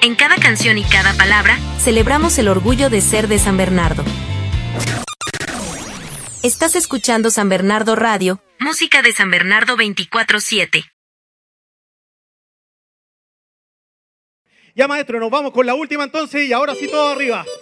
En cada canción y cada palabra, celebramos el orgullo de ser de San Bernardo. Estás escuchando San Bernardo Radio, música de San Bernardo 24/7. Ya, maestro, nos vamos con la última entonces y ahora sí todo arriba.